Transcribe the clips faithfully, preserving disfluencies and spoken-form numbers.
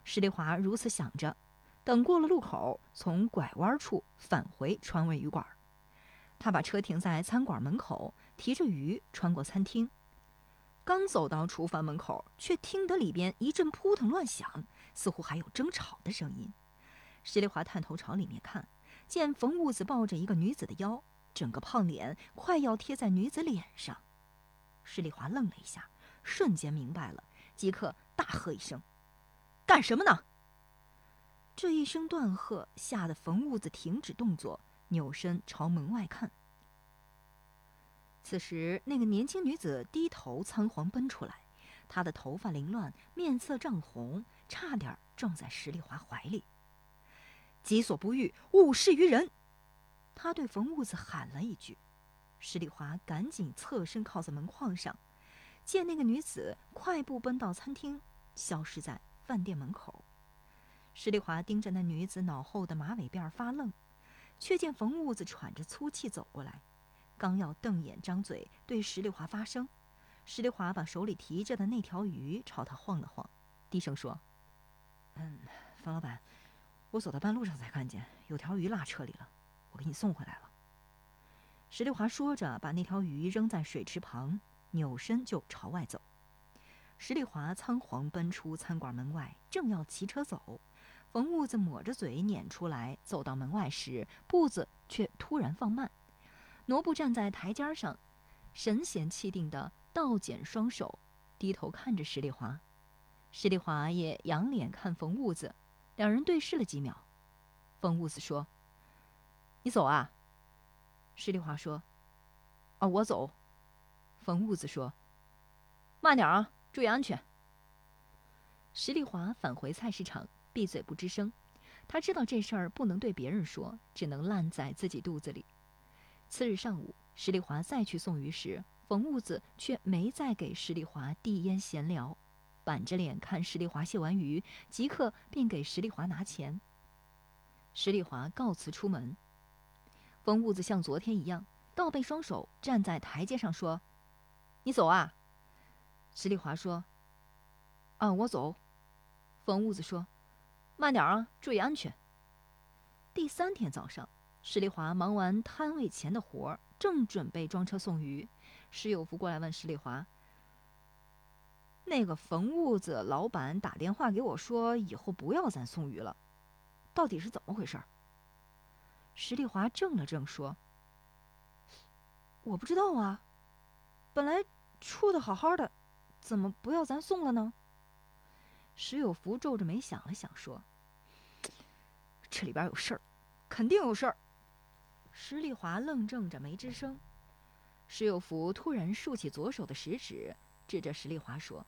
石丽华如此想着，等过了路口，从拐弯处返回川味鱼馆。他把车停在餐馆门口，提着鱼穿过餐厅。刚走到厨房门口，却听得里边一阵扑腾乱响，似乎还有争吵的声音。石丽华探头朝里面看，见冯兀子抱着一个女子的腰，整个胖脸快要贴在女子脸上。石丽华愣了一下，瞬间明白了，即刻大喝一声：“干什么呢？”这一声断喝吓得冯兀子停止动作，扭身朝门外看。此时那个年轻女子低头仓皇奔出来，她的头发凌乱，面色涨红，差点撞在石丽华怀里。己所不欲，勿施于人！她对冯兀子喊了一句。石丽华赶紧侧身靠在门框上，见那个女子快步奔到餐厅，消失在饭店门口。石丽华盯着那女子脑后的马尾辫发愣，却见冯兀子喘着粗气走过来，刚要瞪眼张嘴对石丽华发声，石丽华把手里提着的那条鱼朝他晃了晃，低声说：“嗯，冯老板，我走到半路上才看见有条鱼落车里了，我给你送回来了。”石丽华说着，把那条鱼扔在水池旁，扭身就朝外走。石丽华仓皇奔出餐馆门外，正要骑车走，冯兀子抹着嘴撵出来，走到门外时，步子却突然放慢，挪步站在台阶上，神闲气定地倒剪双手，低头看着石丽华。石丽华也仰脸看冯兀子，两人对视了几秒。冯兀子说：“你走啊？”石丽华说：“啊，我走。”冯兀子说：“慢点啊，注意安全。”石丽华返回菜市场，闭嘴不吱声。他知道这事儿不能对别人说，只能烂在自己肚子里。次日上午，石丽华再去送鱼时，冯兀子却没再给石丽华递烟闲聊，板着脸看石丽华卸完鱼，即刻便给石丽华拿钱。石丽华告辞出门。冯兀子像昨天一样，倒背双手站在台阶上说：“你走啊？”石丽华说：“啊，我走。”冯兀子说：“慢点啊，注意安全。”第三天早上，石丽华忙完摊位前的活儿，正准备装车送鱼，石有福过来问石丽华：“那个冯兀子老板打电话给我说，以后不要咱送鱼了，到底是怎么回事？”石丽华怔了怔，说：“我不知道啊，本来处得好好的，怎么不要咱送了呢？”石有福皱着眉想了想，说：“这里边有事儿，肯定有事儿。”石丽华愣怔着没吱声。石有福突然竖起左手的食指，指着石丽华说：“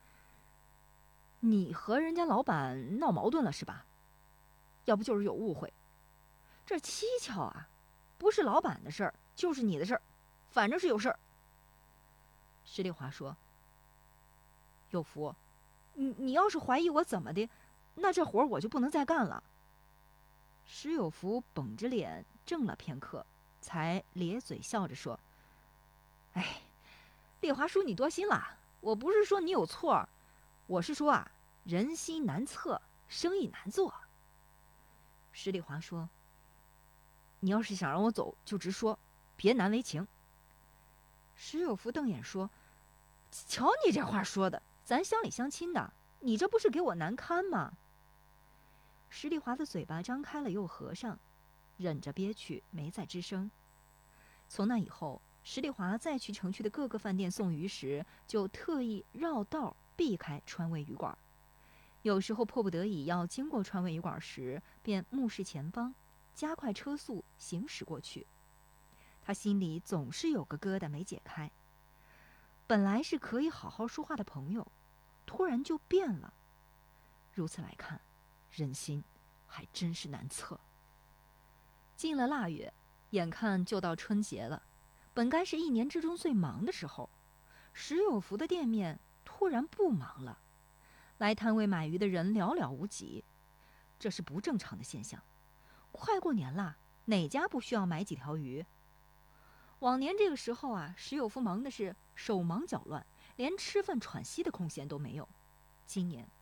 你和人家老板闹矛盾了是吧？要不就是有误会。这蹊跷啊，不是老板的事儿，就是你的事儿，反正是有事儿。”石丽华说：“有福，你你要是怀疑我怎么的，那这活我就不能再干了。”石有福绷着脸怔了片刻，才咧嘴笑着说：“哎，丽华叔你多心了，我不是说你有错，我是说啊，人心难测，生意难做。”石丽华说：“你要是想让我走，就直说，别难为情。”石有福瞪眼说：“瞧你这话说的，咱乡里乡亲的，你这不是给我难堪吗？”石丽华的嘴巴张开了又合上，忍着憋屈，没再吱声。从那以后，石丽华再去城区的各个饭店送鱼时，就特意绕道避开川味鱼馆。有时候迫不得已要经过川味鱼馆时，便目视前方，加快车速行驶过去。他心里总是有个疙瘩没解开。本来是可以好好说话的朋友，突然就变了。如此来看，人心还真是难测。进了腊月，眼看就到春节了，本该是一年之中最忙的时候，石有福的店面突然不忙了，来摊位买鱼的人寥寥无几，这是不正常的现象。快过年了，哪家不需要买几条鱼？往年这个时候啊，石有福忙的是手忙脚乱，连吃饭喘息的空闲都没有。今年